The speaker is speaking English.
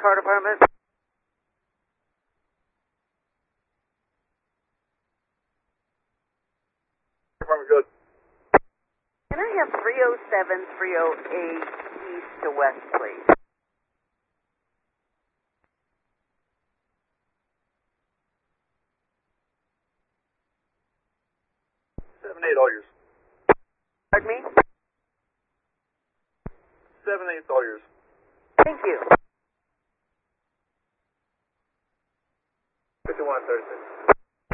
Fire Department. Department, good. Can I have 307, 308 east to west, please? Seven eight, all yours. Pardon me? 7-8, all yours. Thank you. 5136.